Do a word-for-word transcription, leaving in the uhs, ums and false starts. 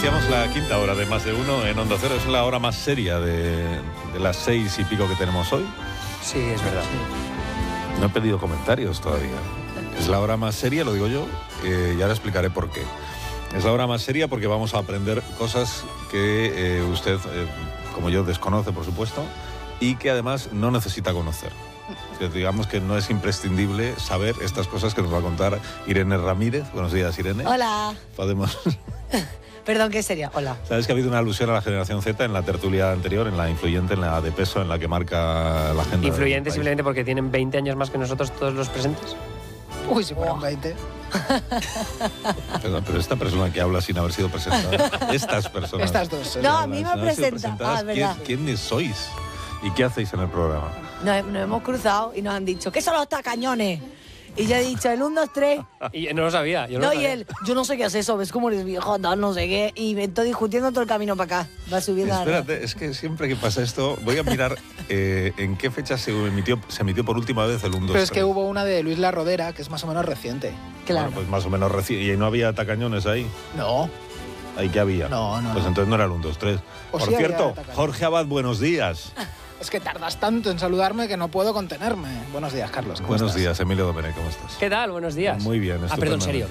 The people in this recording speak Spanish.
Iniciamos la quinta hora de Más de Uno en Onda Cero. Es la hora más seria de, de las seis y pico que tenemos hoy. Sí, es verdad. No he pedido comentarios todavía. Es la hora más seria, lo digo yo, eh, y ahora explicaré por qué. Es la hora más seria porque vamos a aprender cosas que eh, usted, eh, como yo, desconoce, por supuesto, y que además no necesita conocer. Que digamos que no es imprescindible saber estas cosas que nos va a contar Irene Ramírez. Buenos días, Irene. Hola. Podemos... Perdón, ¿qué sería? Hola. Sabes que ha habido una alusión a la generación Z en la tertulia anterior, en la influyente, en la de peso, en la que marca la agenda. Influyente simplemente porque tienen veinte años más que nosotros todos los presentes. Uy, si fueran veinte. Pero, pero esta persona que habla sin haber sido presentada, estas personas. Estas dos. No, a mí me presenta. Ah, es verdad. ¿Quién, ¿Quiénes sois? ¿Y qué hacéis en el programa? Nos, nos hemos cruzado y nos han dicho, ¿qué son los tacañones? Y yo he dicho, el uno, dos, tres. Y no lo sabía. Yo no, No, lo y sabía. él, yo no sé qué es eso, ves cómo eres viejo, no, no sé qué. Y me estoy discutiendo todo el camino para acá. Va subiendo la Espérate, es que siempre que pasa esto, voy a mirar eh, en qué fecha se emitió, se emitió por última vez el uno, dos, Pero es que tres. hubo una de Luis La Rodera, que es más o menos reciente. Claro. Bueno, pues más o menos recién. ¿Y no había tacañones ahí? No. ¿Ahí qué había? No, no, Pues no. entonces no era el uno, dos, tres. O Por sí había cierto, tacañones. Jorge Abad, buenos días. Es que tardas tanto en saludarme que no puedo contenerme. Buenos días, Carlos. ¿cómo Buenos estás? días, Emilio Domenech, ¿cómo estás? ¿Qué tal? Buenos días. Muy bien, Ah, perdón, estupendamente. serio.